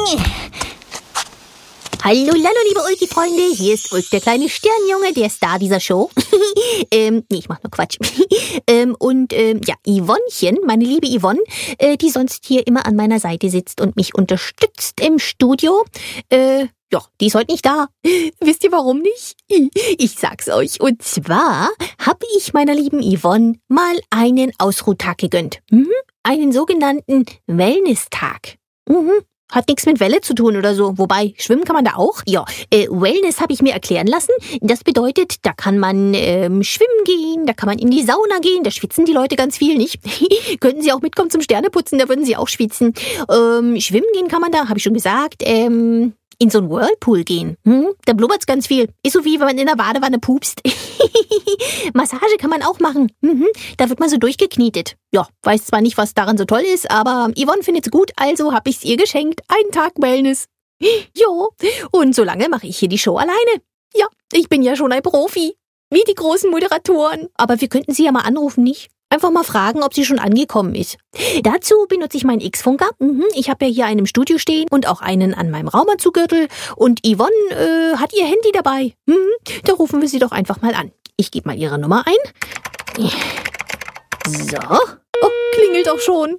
Hallo, liebe Ulki-Freunde, hier ist Ulk, der kleine Sternjunge, der Star dieser Show. Ich mach nur Quatsch. Yvonnechen, meine liebe Yvonne, die sonst hier immer an meiner Seite sitzt und mich unterstützt im Studio, die ist heute nicht da. Wisst ihr warum nicht? Ich sag's euch. Und zwar habe ich meiner lieben Yvonne mal einen Ausruhtag gegönnt. Einen sogenannten Wellness-Tag. Hat nichts mit Welle zu tun oder so. Wobei, schwimmen kann man da auch. Ja, Wellness habe ich mir erklären lassen. Das bedeutet, da kann man schwimmen gehen, da kann man in die Sauna gehen. Da schwitzen die Leute ganz viel, nicht? Könnten sie auch mitkommen zum Sterneputzen, da würden sie auch schwitzen. Schwimmen gehen kann man da, habe ich schon gesagt. In so einen Whirlpool gehen. Da blubbert's ganz viel. Ist so wie, wenn man in der Badewanne pupst. Massage kann man auch machen. Da wird man so durchgeknietet. Ja, weiß zwar nicht, was daran so toll ist, aber Yvonne findet's gut, also hab ich's ihr geschenkt. Einen Tag Wellness. Jo, und so lange mache ich hier die Show alleine. Ja, ich bin ja schon ein Profi. Wie die großen Moderatoren. Aber wir könnten sie ja mal anrufen, nicht? Einfach mal fragen, ob sie schon angekommen ist. Dazu benutze ich meinen X-Funker. Ich habe ja hier einen im Studio stehen und auch einen an meinem Raumanzuggürtel. Und Yvonne hat ihr Handy dabei. Da rufen wir sie doch einfach mal an. Ich gebe mal ihre Nummer ein. So. Oh, klingelt auch schon.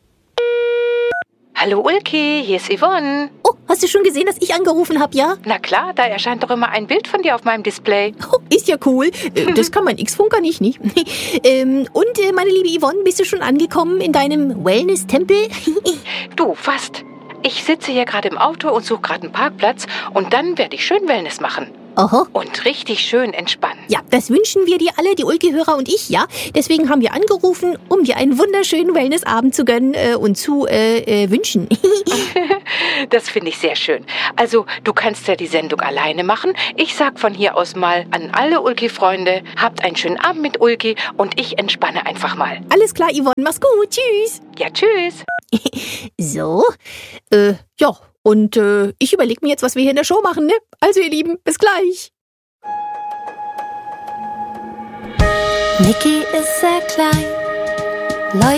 Hallo Ulki, hier ist Yvonne. Oh, hast du schon gesehen, dass ich angerufen habe, ja? Na klar, da erscheint doch immer ein Bild von dir auf meinem Display. Oh, ist ja cool. Das kann mein X-Funker nicht? Meine liebe Yvonne, bist du schon angekommen in deinem Wellness-Tempel? Du, fast. Ich sitze hier gerade im Auto und suche gerade einen Parkplatz und dann werde ich schön Wellness machen. Aha. Und richtig schön entspannen. Ja, das wünschen wir dir alle, die Ulki-Hörer und ich, ja. Deswegen haben wir angerufen, um dir einen wunderschönen Wellnessabend zu gönnen und zu wünschen. Das finde ich sehr schön. Also, du kannst ja die Sendung alleine machen. Ich sag von hier aus mal an alle Ulki-Freunde, habt einen schönen Abend mit Ulki und ich entspanne einfach mal. Alles klar, Yvonne, mach's gut. Tschüss. Ja, tschüss. So, und ich überlege mir jetzt, was wir hier in der Show machen, ne? Also, ihr Lieben, bis gleich. Niki ist sehr klein, Leute.